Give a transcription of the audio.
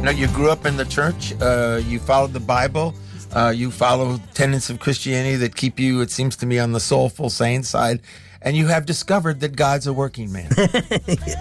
Now, you grew up in the church. You followed the Bible. You follow tenets of Christianity that keep you, it seems to me, on the soulful, sane side. And you have discovered that God's a working man.